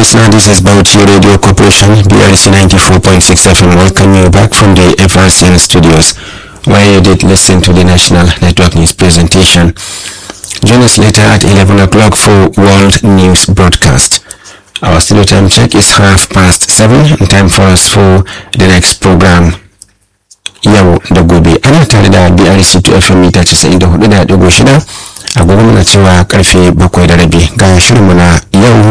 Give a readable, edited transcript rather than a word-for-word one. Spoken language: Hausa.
listener, this is Bauchi Radio Corporation, BRC 94.6 FM. Welcome you back from the FRCN studios, where you did listen to the National Network News presentation. Join us later at 11 o'clock for World News broadcast. Our studio time check is 7:30, and time for us for the next program. Yau da gobe ana tare da BRC FM mita 94.6, agogo muna cewa karfe 7:30 ga shirinmu na yau